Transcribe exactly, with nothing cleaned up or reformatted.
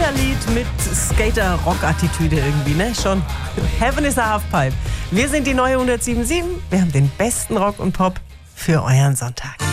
Kinderlied mit Skater-Rock-Attitüde irgendwie, ne? Schon. Heaven is a Halfpipe. Wir sind die neue hundertsieben Komma sieben. Wir haben den besten Rock und Pop für euren Sonntag.